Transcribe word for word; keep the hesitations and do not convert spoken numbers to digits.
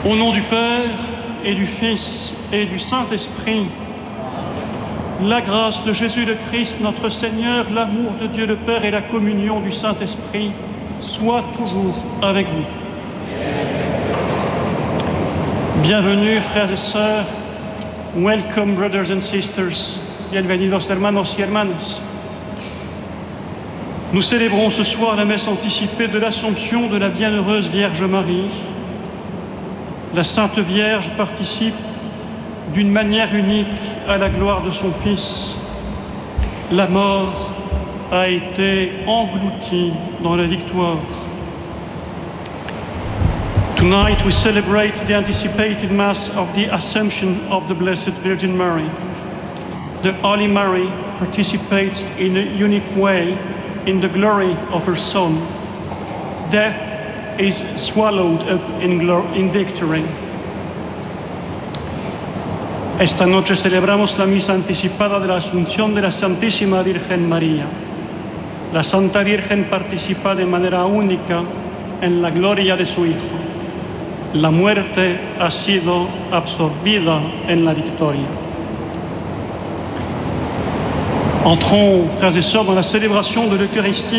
Au nom du Père et du Fils et du Saint-Esprit, la grâce de Jésus le Christ, notre Seigneur, l'amour de Dieu le Père et la communion du Saint-Esprit soient toujours avec vous. Bienvenue, frères et sœurs. Welcome, brothers and sisters. Bienvenidos, hermanos y hermanas. Nous célébrons ce soir la messe anticipée de l'Assomption de la Bienheureuse Vierge Marie. La Sainte Vierge participe d'une manière unique à la gloire de son Fils. La mort a été engloutie dans la victoire. Tonight we celebrate the anticipated Mass of the Assumption of the Blessed Virgin Mary. The Holy Mary participates in a unique way in the glory of her Son. Death is swallowed up in, glo- in victory. Esta noche celebramos la misa anticipada de la Asunción de la Santísima Virgen María. La Santa Virgen participa de manera única en la gloria de su Hijo. La muerte ha sido absorbida en la victoria. Entrons, frères et sœurs, dans la célébration de l'Eucharistie